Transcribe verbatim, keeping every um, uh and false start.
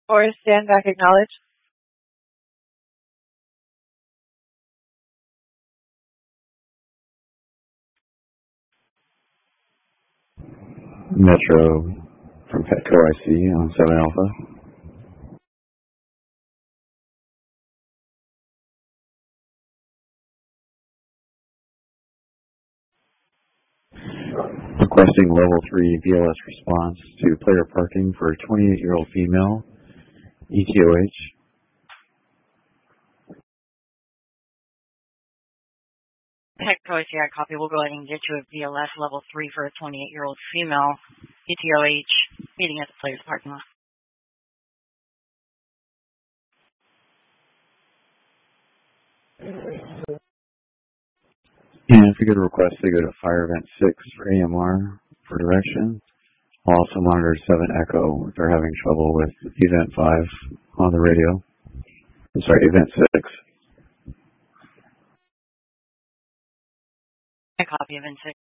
Or stand back, acknowledge. Metro from Petco I C on seven Alpha. Requesting level three B L S response to player parking for a twenty-eight-year-old female, E T O H. Petco I C, I copy. We'll go ahead and get you a B L S level three for a twenty-eight-year-old female, E T O H, meeting at the player's parking lot. And if you could request to go to Fire Event six for A M R for direction. I'll also monitor seven Echo if they're having trouble with Event five on the radio. I'm sorry, Event six. I copy Event six.